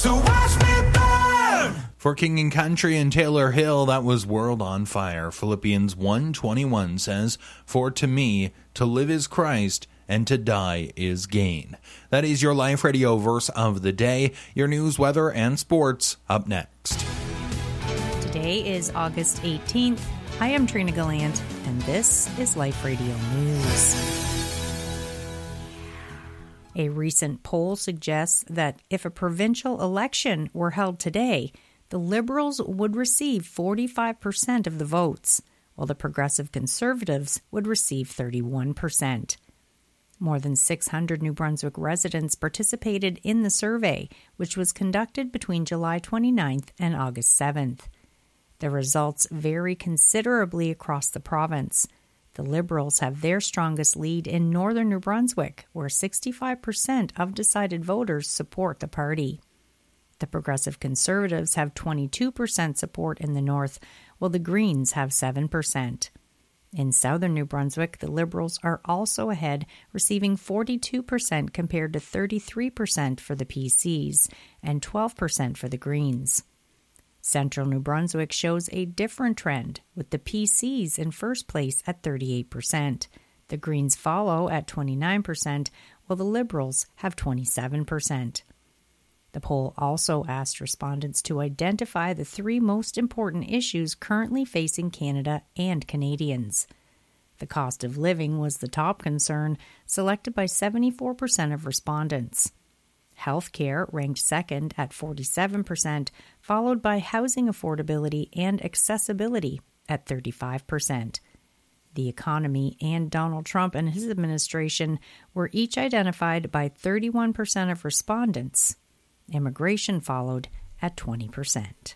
So watch me burn! For King and Country and Taylor Hill, that was World on Fire. Philippians 1:21 says, "For to me, to live is Christ, and to die is gain." That is your Life Radio verse of the day. Your news, weather, and sports up next. Today is August 18th. I am Trina Gallant, and this is Life Radio News. A recent poll suggests that if a provincial election were held today, the Liberals would receive 45% of the votes, while the Progressive Conservatives would receive 31%. More than 600 New Brunswick residents participated in the survey, which was conducted between July 29th and August 7th. The results vary considerably across the province. The Liberals have their strongest lead in northern New Brunswick, where 65% of decided voters support the party. The Progressive Conservatives have 22% support in the north, while the Greens have 7%. In southern New Brunswick, the Liberals are also ahead, receiving 42% compared to 33% for the PCs and 12% for the Greens. Central New Brunswick shows a different trend, with the PCs in first place at 38%. The Greens follow at 29%, while the Liberals have 27%. The poll also asked respondents to identify the three most important issues currently facing Canada and Canadians. The cost of living was the top concern, selected by 74% of respondents. Healthcare ranked second at 47%, followed by housing affordability and accessibility at 35%. The economy and Donald Trump and his administration were each identified by 31% of respondents. Immigration followed at 20%.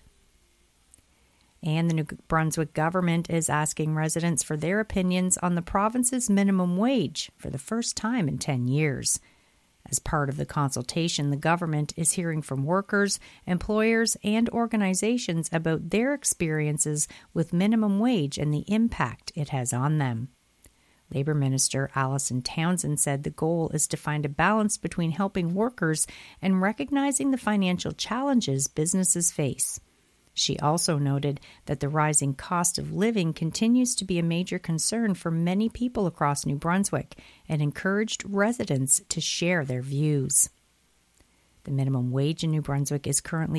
And the New Brunswick government is asking residents for their opinions on the province's minimum wage for the first time in 10 years. As part of the consultation, the government is hearing from workers, employers, and organizations about their experiences with minimum wage and the impact it has on them. Labour Minister Alison Townsend said the goal is to find a balance between helping workers and recognizing the financial challenges businesses face. She also noted that the rising cost of living continues to be a major concern for many people across New Brunswick and encouraged residents to share their views. The minimum wage in New Brunswick is currently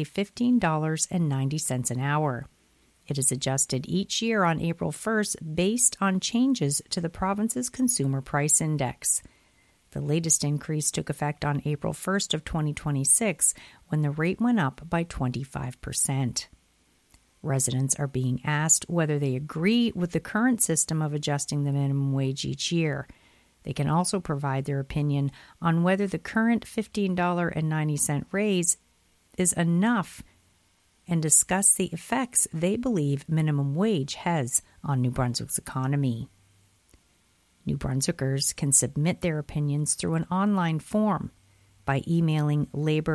$15.90 an hour. It is adjusted each year on April 1st based on changes to the province's Consumer Price Index. The latest increase took effect on April 1st of 2026 when the rate went up by 25%. Residents are being asked whether they agree with the current system of adjusting the minimum wage each year. They can also provide their opinion on whether the current $15.90 raise is enough and discuss the effects they believe minimum wage has on New Brunswick's economy. New Brunswickers can submit their opinions through an online form by emailing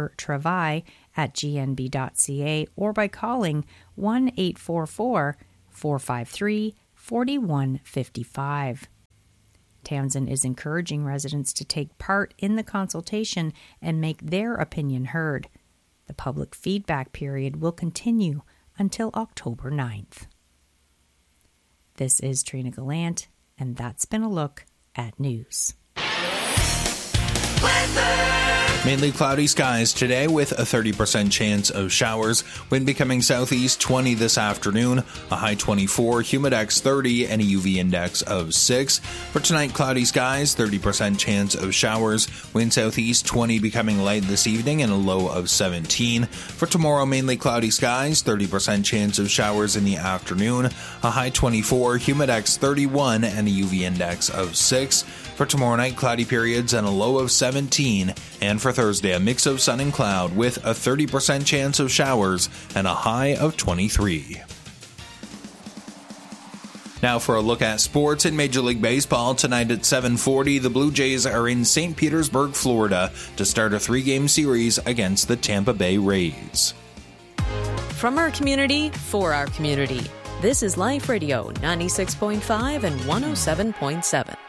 labourtravail@gnb.ca or by calling 1-844-453-4155. Townsend is encouraging residents to take part in the consultation and make their opinion heard. The public feedback period will continue until October 9th. This is Trina Gallant, and that's been a look at news. Mainly cloudy skies today with a 30% chance of showers. Wind becoming southeast 20 this afternoon, a high 24, humidex 30, and a UV index of 6. For tonight, cloudy skies, 30% chance of showers. Wind southeast 20 becoming light this evening and a low of 17. For tomorrow, mainly cloudy skies, 30% chance of showers in the afternoon, a high 24, humidex 31, and a UV index of 6. For tomorrow night, cloudy periods and a low of 17. And for Thursday, a mix of sun and cloud with a 30% chance of showers and a high of 23. Now for a look at sports in Major League Baseball. Tonight at 7:40, the Blue Jays are in St. Petersburg, Florida to start a 3-game series against the Tampa Bay Rays. From our community, for our community. This is Life Radio 96.5 and 107.7.